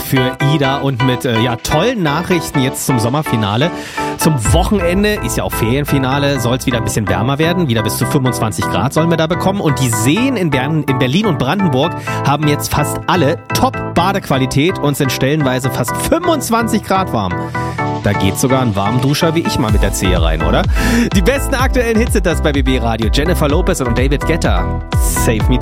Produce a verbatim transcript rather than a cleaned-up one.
für Ida und mit äh, ja, tollen Nachrichten jetzt zum Sommerfinale. Zum Wochenende ist ja auch Ferienfinale, soll es wieder ein bisschen wärmer werden. Wieder bis zu fünfundzwanzig Grad sollen wir da bekommen. Und die Seen in, Bern, in Berlin und Brandenburg haben jetzt fast alle Top-Badequalität und sind stellenweise fast fünfundzwanzig Grad warm. Da geht sogar ein Warmduscher wie ich mal mit der Zehe rein, oder? Die besten aktuellen Hits sind das bei B B Radio. Jennifer Lopez und David Guetta. Save Me